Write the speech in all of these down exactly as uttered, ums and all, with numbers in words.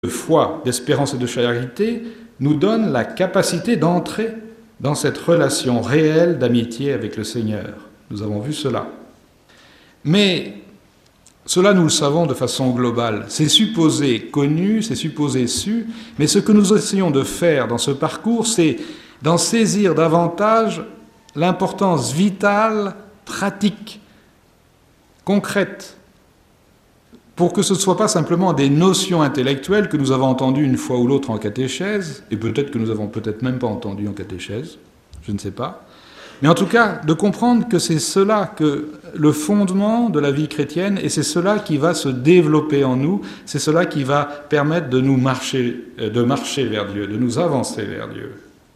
de foi, d'espérance et de charité nous donne la capacité d'entrer dans cette relation réelle d'amitié avec le Seigneur. Nous avons vu cela. Mais cela, nous le savons de façon globale. C'est supposé connu, c'est supposé su, mais ce que nous essayons de faire dans ce parcours, c'est d'en saisir davantage l'importance vitale, pratique, concrète, pour que ce ne soit pas simplement des notions intellectuelles que nous avons entendues une fois ou l'autre en catéchèse, et peut-être que nous n'avons peut-être même pas entendu en catéchèse, je ne sais pas, mais en tout cas de comprendre que c'est cela que le fondement de la vie chrétienne, et c'est cela qui va se développer en nous, c'est cela qui va permettre de nous marcher, de marcher vers Dieu, de nous avancer vers Dieu.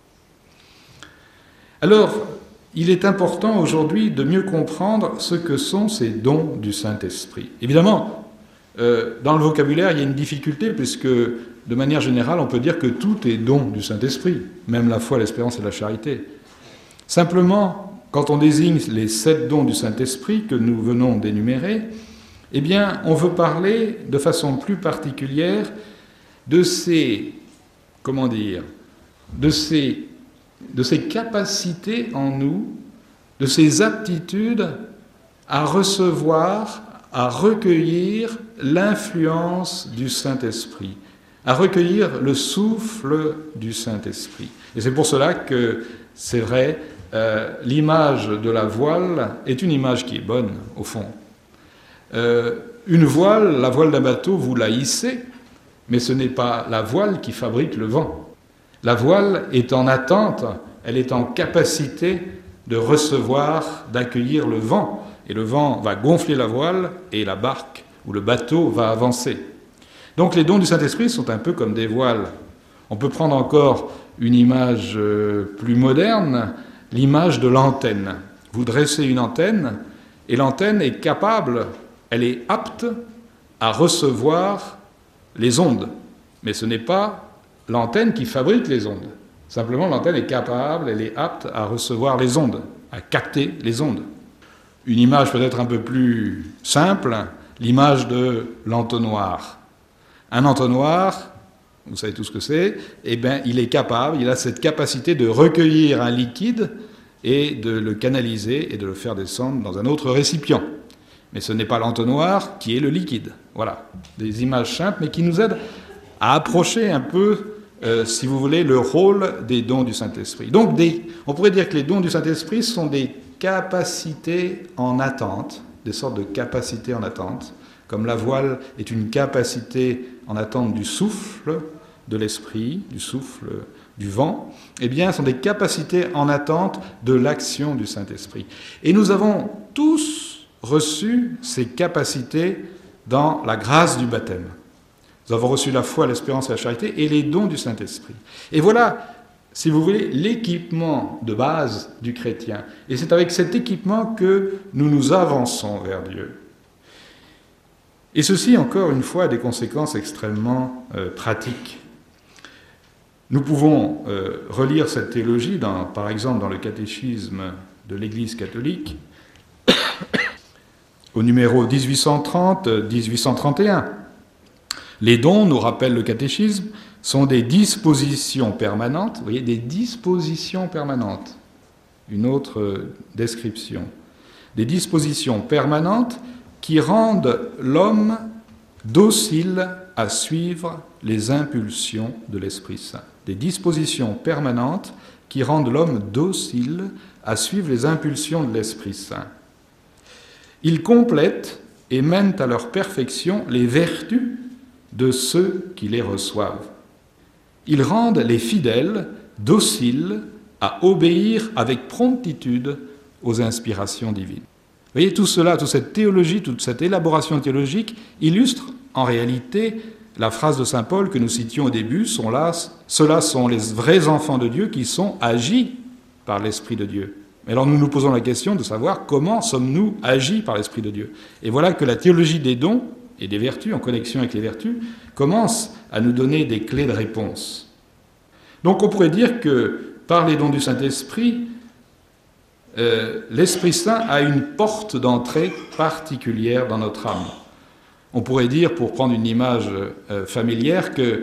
Alors, il est important aujourd'hui de mieux comprendre ce que sont ces dons du Saint-Esprit. Évidemment, euh, dans le vocabulaire, il y a une difficulté, puisque de manière générale, on peut dire que tout est don du Saint-Esprit, même la foi, l'espérance et la charité. Simplement, quand on désigne les sept dons du Saint-Esprit que nous venons d'énumérer, eh bien, on veut parler de façon plus particulière de ces, comment dire, de ces, de ces capacités en nous, de ces aptitudes à recevoir, à recueillir l'influence du Saint-Esprit, à recueillir le souffle du Saint-Esprit. Et c'est pour cela que, c'est vrai, Euh, l'image de la voile est une image qui est bonne, au fond. Euh, une voile, la voile d'un bateau, vous la hissez, mais ce n'est pas la voile qui fabrique le vent. La voile est en attente, elle est en capacité de recevoir, d'accueillir le vent. Et le vent va gonfler la voile et la barque ou le bateau va avancer. Donc les dons du Saint-Esprit sont un peu comme des voiles. On peut prendre encore une image plus moderne, l'image de l'antenne. Vous dressez une antenne, et l'antenne est capable, elle est apte à recevoir les ondes. Mais ce n'est pas l'antenne qui fabrique les ondes. Simplement, l'antenne est capable, elle est apte à recevoir les ondes, à capter les ondes. Une image peut-être un peu plus simple, l'image de l'entonnoir. Un entonnoir, vous savez tout ce que c'est, eh bien, il est capable, il a cette capacité de recueillir un liquide et de le canaliser et de le faire descendre dans un autre récipient. Mais ce n'est pas l'entonnoir qui est le liquide. Voilà, des images simples, mais qui nous aident à approcher un peu, euh, si vous voulez, le rôle des dons du Saint-Esprit. Donc, des, on pourrait dire que les dons du Saint-Esprit sont des capacités en attente, des sortes de capacités en attente, comme la voile est une capacité en attente du souffle de l'esprit, du souffle du vent, eh bien, ce sont des capacités en attente de l'action du Saint-Esprit. Et nous avons tous reçu ces capacités dans la grâce du baptême. Nous avons reçu la foi, l'espérance et la charité et les dons du Saint-Esprit. Et voilà, si vous voulez, l'équipement de base du chrétien. Et c'est avec cet équipement que nous nous avançons vers Dieu. Et ceci, encore une fois, a des conséquences extrêmement euh, pratiques. Nous pouvons euh, relire cette théologie, dans, par exemple, dans le catéchisme de l'Église catholique, au numéro dix-huit cent trente à dix-huit cent trente et un. Les dons, nous rappelle le catéchisme, sont des dispositions permanentes, vous voyez, des dispositions permanentes, une autre euh, description, des dispositions permanentes qui rendent l'homme docile à suivre les impulsions de l'Esprit Saint. Des dispositions permanentes qui rendent l'homme docile à suivre les impulsions de l'Esprit Saint. Ils complètent et mènent à leur perfection les vertus de ceux qui les reçoivent. Ils rendent les fidèles dociles à obéir avec promptitude aux inspirations divines. Vous voyez, tout cela, toute cette théologie, toute cette élaboration théologique illustre en réalité la phrase de saint Paul que nous citions au début, sont là, ceux-là sont les vrais enfants de Dieu qui sont agis par l'Esprit de Dieu. Mais alors nous nous posons la question de savoir comment sommes-nous agis par l'Esprit de Dieu. Et voilà que la théologie des dons et des vertus, en connexion avec les vertus, commence à nous donner des clés de réponse. Donc on pourrait dire que par les dons du Saint-Esprit, euh, l'Esprit Saint a une porte d'entrée particulière dans notre âme. On pourrait dire, pour prendre une image familière, que